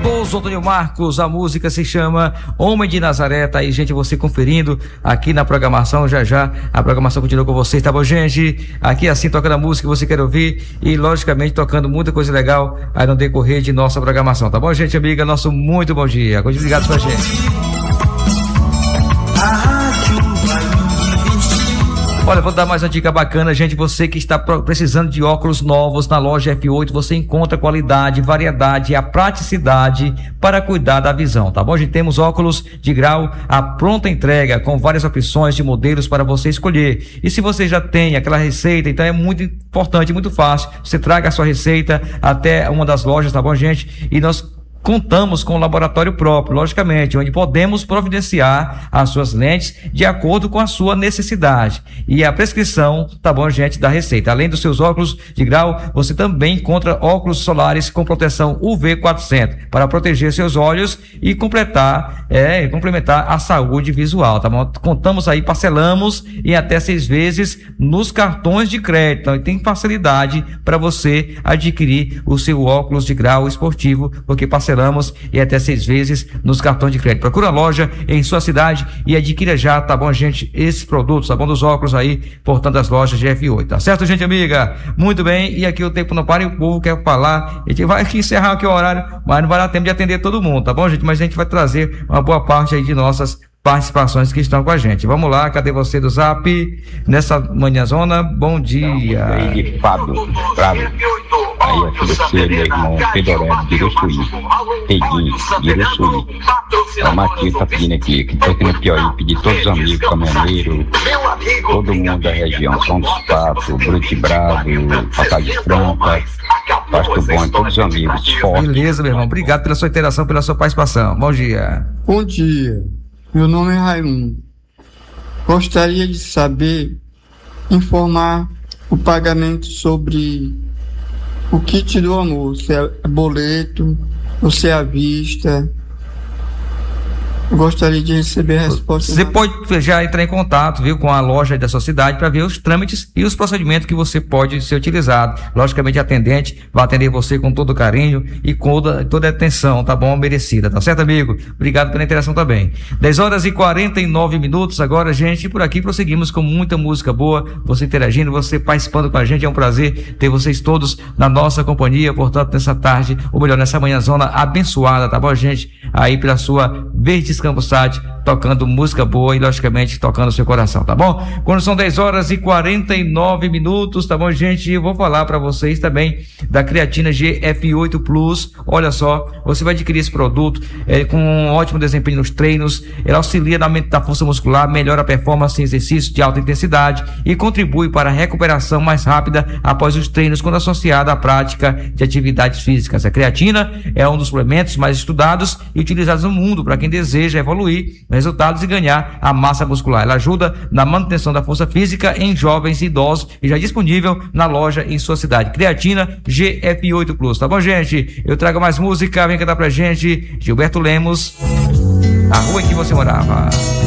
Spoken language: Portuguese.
Raposo, Antônio Marcos, a música se chama Homem de Nazaré. Tá aí, gente, você conferindo aqui na programação. Já a programação continua com vocês, tá bom, gente? Aqui assim, tocando a música que você quer ouvir e, logicamente, tocando muita coisa legal aí no decorrer de nossa programação, tá bom, gente, amiga? Nosso muito bom dia. Continue ligados com a gente. Olha, vou dar mais uma dica bacana, gente. Você que está precisando de óculos novos na loja F8, você encontra qualidade, variedade e a praticidade para cuidar da visão, tá bom, gente? Temos óculos de grau à pronta entrega, com várias opções de modelos para você escolher. E se você já tem aquela receita, então é muito importante, muito fácil. Você traga a sua receita até uma das lojas, tá bom, gente? E nós contamos com um laboratório próprio, logicamente, onde podemos providenciar as suas lentes de acordo com a sua necessidade. E a prescrição, tá bom, gente, da receita. Além dos seus óculos de grau, você também encontra óculos solares com proteção UV 400 para proteger seus olhos e complementar a saúde visual, tá bom? Contamos aí, parcelamos em até 6 vezes nos cartões de crédito. Então, tem facilidade para você adquirir o seu óculos de grau esportivo, porque parcelamos e até 6 vezes nos cartões de crédito. Procura a loja em sua cidade e adquira já, tá bom, gente, esses produtos, tá bom, dos óculos aí, portanto, das lojas de F8, tá certo, gente amiga? Muito bem, e aqui o tempo não para e o povo quer falar. A gente vai aqui encerrar aqui o horário, mas não vai dar tempo de atender todo mundo, tá bom, gente? Mas a gente vai trazer uma boa parte aí de nossas participações que estão com a gente. Vamos lá, cadê você do Zap? Nessa manhãzona, bom dia. Aí de Fábio, aí eu ofereci meu irmão Pedoré de Iruçuí, Peguinho, Iruçuí. A Matheus tá pedindo aqui, que tô aqui no Piauí, pedir todos os amigos, caminhoneiros, todo mundo da região, São dos Patos, Brute Bravo, Patal de Franca, Pasto Bom, todos os amigos. Forte. Beleza, meu irmão, obrigado pela sua interação, pela sua participação. Bom dia. Bom dia. Meu nome é Raimundo. Gostaria de saber, informar o pagamento sobre o kit do amor, se é boleto ou se é à vista. Gostaria de receber a resposta. Você pode já entrar em contato, viu, com a loja da sua cidade para ver os trâmites e os procedimentos que você pode ser utilizado. Logicamente, a atendente vai atender você com todo carinho e com toda a atenção, tá bom? Merecida, tá certo, amigo? Obrigado pela interação também. 10h49 agora, gente, e por aqui prosseguimos com muita música boa, você interagindo, você participando com a gente. É um prazer ter vocês todos na nossa companhia, portanto, nessa tarde, ou melhor, nessa manhãzona abençoada, tá bom, gente? Aí pela sua Verdes Campos Sat, tocando música boa e, logicamente, tocando o seu coração, tá bom? Quando são 10h49, tá bom, gente? Eu vou falar para vocês também da creatina GF8 Plus. Olha só, você vai adquirir esse produto com um ótimo desempenho nos treinos. Ela auxilia no aumento da força muscular, melhora a performance em exercícios de alta intensidade e contribui para a recuperação mais rápida após os treinos quando associada à prática de atividades físicas. A creatina é um dos suplementos mais estudados e utilizados no mundo para quem deseja evoluir resultados e ganhar a massa muscular. Ela ajuda na manutenção da força física em jovens e idosos e já é disponível na loja em sua cidade. Creatina GF8 Plus, tá bom, gente? Eu trago mais música, vem cantar pra gente Gilberto Lemos, A Rua em que Você Morava.